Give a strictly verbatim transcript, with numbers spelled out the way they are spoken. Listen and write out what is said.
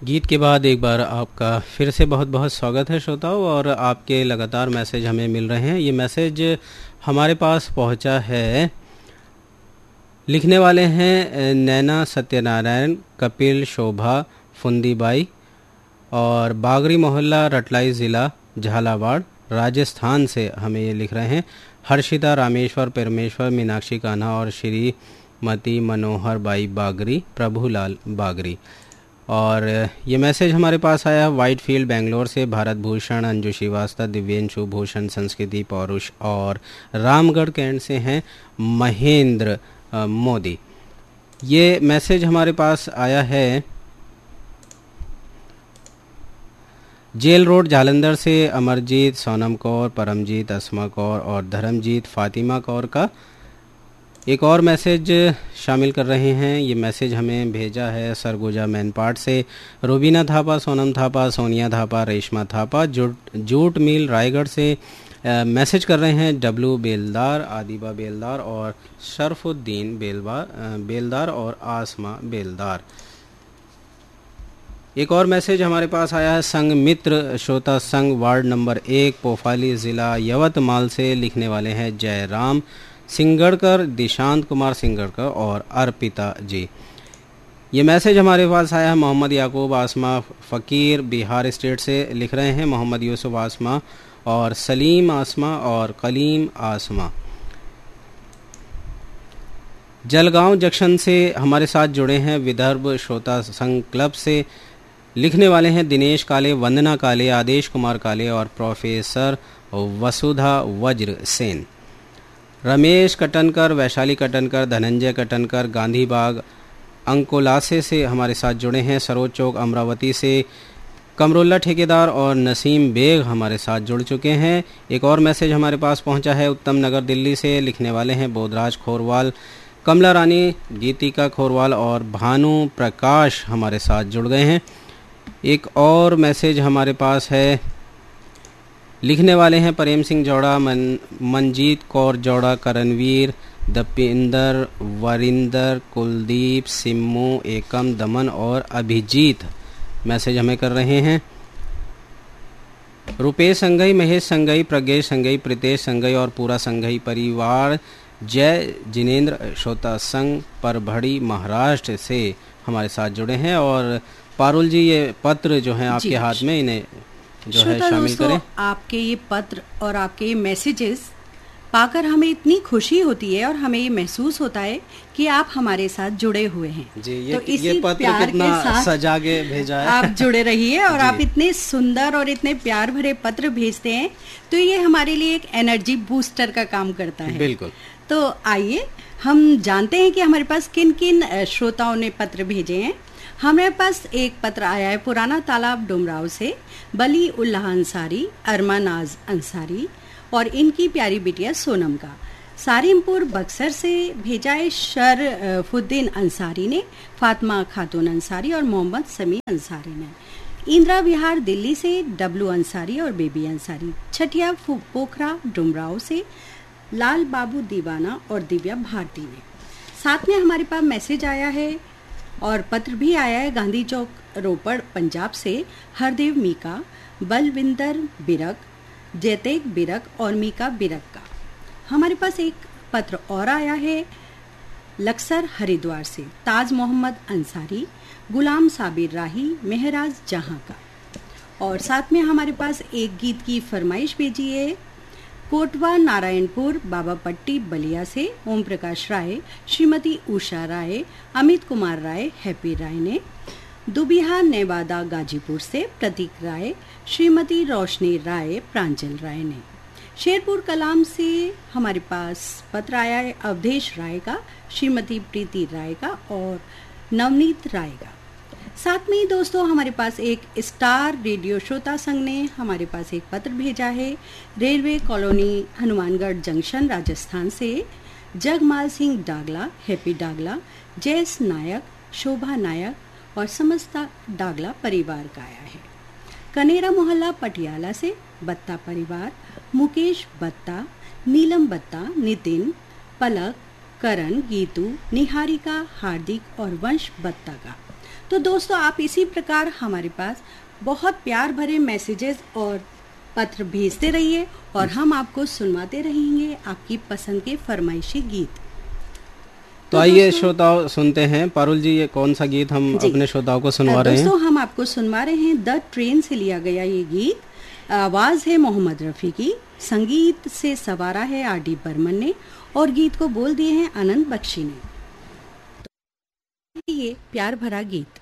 गीत के बाद एक बार आपका फिर से बहुत बहुत स्वागत है श्रोताओं। और आपके लगातार मैसेज हमें मिल रहे हैं। ये मैसेज हमारे पास पहुंचा है, लिखने वाले हैं नैना सत्यनारायण, कपिल, शोभा, फुंदीबाई और बागरी मोहल्ला, रटलाई ज़िला झालावाड़ राजस्थान से हमें ये लिख रहे हैं। हर्षिता, रामेश्वर, परमेश्वर, मीनाक्षी कान्हा और श्रीमती मनोहर बाई बागरी, प्रभुलाल बागरी। और ये मैसेज हमारे पास आया वाइट फील्ड बेंगलोर से भारत भूषण, अंजू श्रीवास्तव, दिव्यंशु भूषण, संस्कृति पौरुष और रामगढ़ कैंट से हैं महेंद्र मोदी। ये मैसेज हमारे पास आया है जेल रोड जालंधर से अमरजीत, सोनम कौर, परमजीत, अस्मा कौर और धर्मजीत फातिमा कौर का। एक और मैसेज शामिल कर रहे हैं। ये मैसेज हमें भेजा है सरगुजा मैनपाट से Rubina Thapa, Sonam Thapa, Sonia Thapa, Reshma Thapa, jute jute mill Raigarh से आ, मैसेज कर रहे हैं डब्लू बेलदार, आदिबा बेलदार और शरफुद्दीन बेलवार बेलदार और आसमा बेलदार। एक और मैसेज हमारे पास आया है संघ मित्र श्रोता संघ वार्ड नंबर एक पोफाली ज़िला यवतमाल से, लिखने वाले हैं जयराम सिंगड़कर, दिशांत कुमार सिंगड़कर और अर्पिता जी। ये मैसेज हमारे पास आया है मोहम्मद याकूब, आसमा फ़कीर बिहार स्टेट से, लिख रहे हैं मोहम्मद यूसुफ आसमा और सलीम आसमा और कलीम आसमा। जलगांव जंक्शन से हमारे साथ जुड़े हैं विदर्भ श्रोता संघ क्लब से, लिखने वाले हैं दिनेश काले, वंदना काले, आदेश कुमार काले और प्रोफेसर वसुधा वज्र सेन। रमेश कटनकर, वैशाली कटनकर, धनंजय कटनकर गांधी बाग अंकोलासे से हमारे साथ जुड़े हैं। सरोज चौक अमरावती से कमरुल्ला ठेकेदार और नसीम बेग हमारे साथ जुड़ चुके हैं। एक और मैसेज हमारे पास पहुंचा है उत्तम नगर दिल्ली से, लिखने वाले हैं बोधराज खोरवाल, कमला रानी, गीतिका खोरवाल और भानु प्रकाश हमारे साथ जुड़ गए हैं। एक और मैसेज हमारे पास है, लिखने वाले हैं प्रेम सिंह जौड़ा, मन मनजीत कौर जौड़ा, करणवीर, दपिंदर, वरिंदर, कुलदीप, सिम्मू, एकम, दमन और अभिजीत मैसेज हमें कर रहे हैं। Rupesh Shanghai, Mahesh Shanghai, Pradnyesh Shanghai, Pritesh Shanghai और पूरा संघई परिवार जय जिनेन्द्र श्रोता संघ परभड़ी महाराष्ट्र से हमारे साथ जुड़े हैं। और पारुल जी, ये पत्र जो है आपके हाथ में, इन्हें जो है शामिल करें। आपके ये पत्र और आपके ये मैसेजेस पाकर हमें इतनी खुशी होती है और हमें ये महसूस होता है कि आप हमारे साथ जुड़े हुए हैं जी। ये, तो इसी ये पत्र प्यार कितना के साथ सजा के भेजा है। आप जुड़े रहिए और आप इतने सुंदर और इतने प्यार भरे पत्र भेजते हैं, तो ये हमारे लिए एक एनर्जी बूस्टर का काम करता है। बिल्कुल। तो आइए हम जानते हैं कि हमारे पास किन किन श्रोताओं ने पत्र भेजे हैं। हमारे पास एक पत्र आया है पुराना तालाब डुमराव से, बली उल्लाह अंसारी, अरमानाज अंसारी और इनकी प्यारी बिटिया सोनम का। सारिमपुर बक्सर से भेजा है शरफुद्दीन अंसारी ने, फातिमा खातून अंसारी और मोहम्मद समी अंसारी ने। इंदिरा विहार दिल्ली से डब्लू अंसारी और बेबी अंसारी। छठिया पोखरा डुमराव से लाल बाबू दीवाना और दिव्या भारती ने। साथ में हमारे पास मैसेज आया है और पत्र भी आया है गांधी चौक रोपड़ पंजाब से हरदेव मीका, बलविंदर बिरक, जैतेक बिरक और मीका बिरक का। हमारे पास एक पत्र और आया है लक्सर हरिद्वार से ताज मोहम्मद अंसारी, गुलाम साबिर राही, मेहराज जहां का। और साथ में हमारे पास एक गीत की फरमाइश भेजी है कोटवा नारायणपुर बाबा पट्टी बलिया से ओम प्रकाश राय, श्रीमती उषा राय, अमित कुमार राय, हैप्पी राय ने। दुबिहा नेवादा गाजीपुर से प्रतीक राय, श्रीमती रोशनी राय, प्रांजल राय ने। शेरपुर कलाम से हमारे पास पत्र आया है अवधेश राय का, श्रीमती प्रीति राय का और नवनीत राय का। साथ में ही दोस्तों हमारे पास एक स्टार रेडियो श्रोता संघ ने हमारे पास एक पत्र भेजा है railway colony Hanumangarh junction Rajasthan से जगमाल सिंह डागला, हैप्पी डागला, जयस नायक, शोभा नायक और समस्त डागला परिवार का आया है। कनेरा मोहल्ला पटियाला से बत्ता परिवार, मुकेश बत्ता, नीलम बत्ता, नितिन, पलक, करण, गीतू, निहारिका, हार्दिक और वंश बत्ता का। तो दोस्तों, आप इसी प्रकार हमारे पास बहुत प्यार भरे मैसेजेस और पत्र भेजते रहिए और हम आपको सुनवाते रहेंगे आपकी पसंद के फरमाइशी गीत। तो आइए श्रोताओं सुनते हैं। पारुल जी, ये कौन सा गीत हम अपने श्रोताओं को सुनवा रहे हैं? दोस्तों, हम आपको सुनवा रहे हैं द ट्रेन से लिया गया ये गीत। आवाज है मोहम्मद रफ़ी की, संगीत से सवारा है आर डी बर्मन ने और गीत को बोल दिए हैं आनंद बख्शी ने। तो ये प्यार भरा गीत।